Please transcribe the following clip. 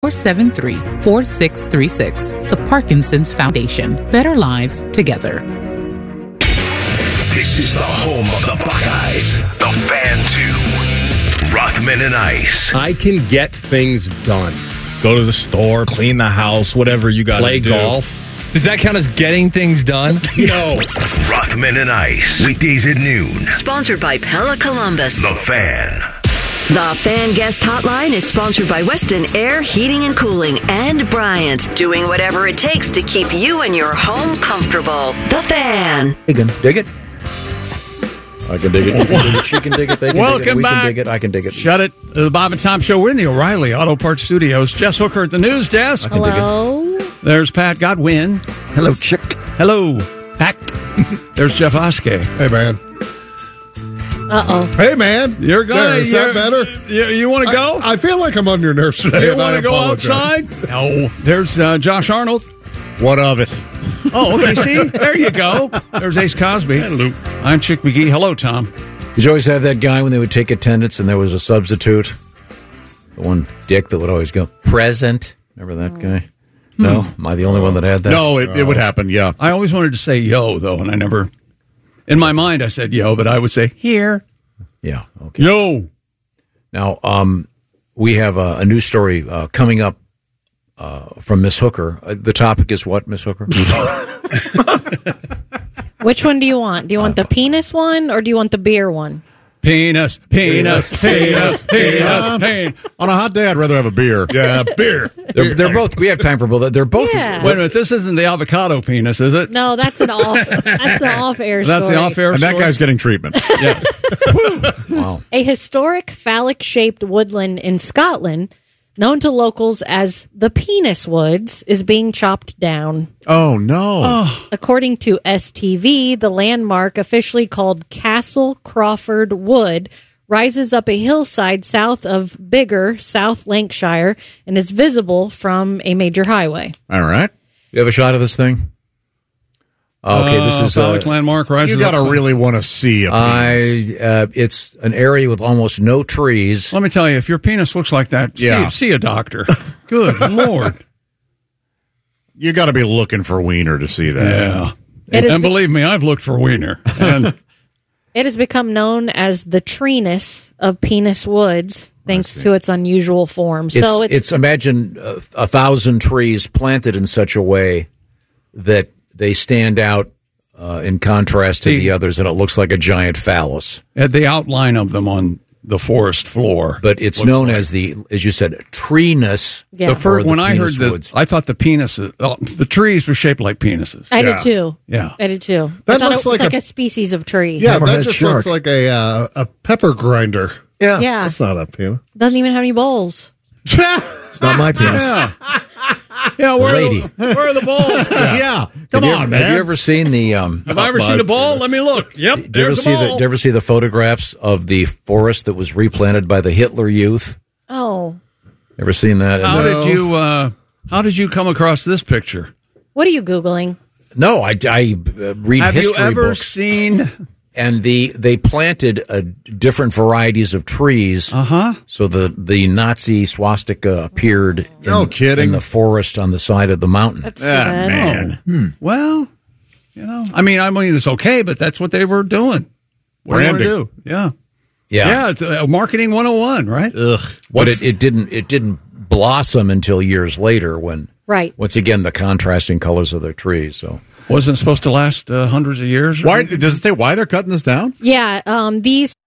473-4636. The Parkinson's Foundation. Better lives together. This is the home of the Buckeyes. The Fan 2. Rothman and Ice. I can get things done. Go to the store, clean the house, whatever you got to do. Play golf. Does that count as getting things done? No. Rothman and Ice. Weekdays at noon. Sponsored by Pella Columbus. The Fan. The Fan Guest Hotline is sponsored by Weston Air Heating and Cooling and Bryant, doing whatever it takes to keep you and your home comfortable. The Fan. You can dig it. I can dig it. You can dig it. She can dig it. They can dig it. Welcome We back. can dig it. I can dig it. Shut it. The Bob and Tom Show. We're in the O'Reilly Auto Parts Studios. Jess Hooker at the news desk. Hello. There's Pat Godwin. Hello, chick. Hello, Pat. There's Jeff Oskey. Hey, man. Uh-oh. Hey, man. You're going. There, is that better? You want to go? I feel like I'm on your nerves today. You and I want to go apologize. outside? No. There's Josh Arnold. What of it? Oh, okay. See? There you go. There's Ace Cosby. Hello. I'm Chick McGee. Hello, Tom. Did you always have that guy when they would take attendance and there was a substitute? The one dick that would always go, present. Remember that guy? No? Am I the only one that had that? No, it would happen, yeah. I always wanted to say yo, though, and I never... In my mind, I said yo, but I would say here. Yeah. Okay. Yo. Now, we have a news story coming up from Miss Hooker. The topic is what, Miss Hooker? Which one do you want? Do you want the penis one or do you want the beer one? Penis. On a hot day, I'd rather have a beer. Yeah, beer. They're both. We have time for both. They're both. Yeah. Wait a minute. This isn't the avocado penis, is it? No, that's an off. That's the off-air story. That's the off-air And that story? guy's getting treatment. Yeah. Wow. A historic phallic-shaped woodland in Scotland, known to locals as the Penis Woods, is being chopped down. Oh, no. According to STV, the landmark, officially called Castle Crawford Wood, rises up a hillside south of Biggar, South Lancashire, and is visible from a major highway. All right. You have a shot of this thing? Okay, this is phallic landmark rises. You got to up. really want to see a penis. It's an area with almost no trees. Let me tell you, if your penis looks like that, Yeah. see a doctor. Good Lord. You got to be looking for wiener to see that. Yeah. It is- And believe me, I've looked for wiener. And It has become known as the treeness of Penis Woods, thanks to its unusual form. So It's imagine 1,000 trees planted in such a way that they stand out in contrast to the others, and it looks like a giant phallus. at the outline of them on the forest floor. But it's looks known like. as as you said, treeness. Yeah. The first, or when I heard penis this, woods. I thought the penises, the trees were shaped like penises. I Yeah. did too. Yeah. I did too. That I thought looks it was like like a species of tree. Yeah, that Hammerhead just shark. looks like a pepper grinder. Yeah, Yeah. that's not a penis. Doesn't even have any bowls. It's not my penis. Yeah. Yeah, where Lady. where are the balls? Yeah. Come on, man. Have you ever seen the? Have I ever seen a ball? Let me look. Yep, Did you ever there's a see ball. did you ever see the photographs of the forest that was replanted by the Hitler Youth? Oh. Ever seen that? How did you come across this picture? What are you Googling? No, I read Have history you ever books, seen? and they planted different varieties of trees. So the Nazi swastika appeared. No kidding. In the forest on the side of the mountain. That's Ah, bad. man. Well, I mean it's okay, but that's what they were doing. What do you Branding. wanna do? Yeah. Yeah, Yeah, it's marketing 101, right? but it didn't blossom until years later when Right. once again the contrasting colors of their trees. So. Wasn't it supposed to last hundreds of years? or Why something? does it say why they're cutting this down? Yeah, these